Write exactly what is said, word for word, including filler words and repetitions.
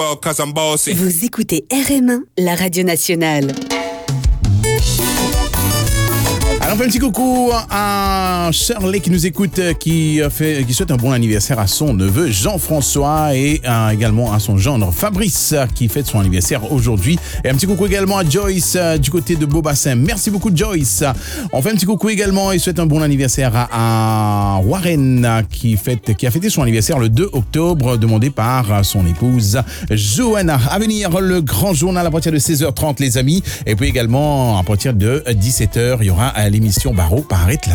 'cause I'm bossy. Vous écoutez R M un, la radio nationale. Alors, on fait un petit coucou à Shirley qui nous écoute, qui, fait, qui souhaite un bon anniversaire à son neveu Jean-François et euh, également à son gendre Fabrice qui fête son anniversaire aujourd'hui. Et un petit coucou également à Joyce euh, du côté de Beaubassin. Merci beaucoup Joyce. On fait un petit coucou également et souhaite un bon anniversaire à, à Warren qui, fête, qui a fêté son anniversaire le deux octobre, demandé par son épouse Johanna. À venir, le grand journal à partir de seize heures trente les amis. Et puis également à partir de dix-sept heures, il y aura l'émission Barreau par Arrête